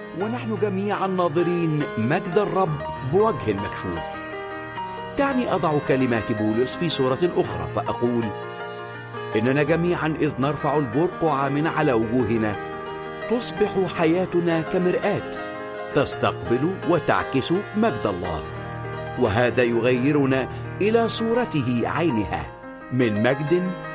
ونحن جميعا ناظرين مجد الرب بوجه مكشوف. دعني أضع كلمات بولس في صورة أخرى فأقول: إننا جميعا إذ نرفع البرقع من على وجوهنا تصبح حياتنا كمرآة تستقبل وتعكس مجد الله، وهذا يغيرنا إلى صورته عينها من مجد